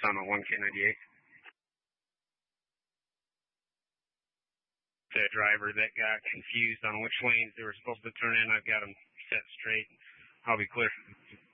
on a 1K98. The driver that got confused on which lanes they were supposed to turn in, I've got them set straight. I'll be clear.